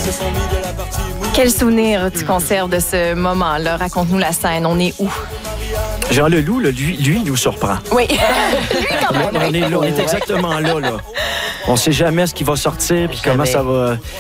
Quel souvenir tu conserves de ce moment-là? Raconte-nous la scène. On est où? Jean Leloup, lui, il nous surprend. Oui. Lui, quand même. On est là, on est exactement là. On sait jamais ce qui va sortir puis comment ça va.